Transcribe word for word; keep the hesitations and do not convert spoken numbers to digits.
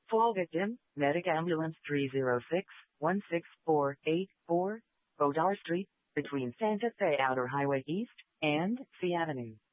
Fall victim, Medic Ambulance three zero six, one six four eight four, Bodar Street, between Santa Fe Outer Highway East and C Avenue.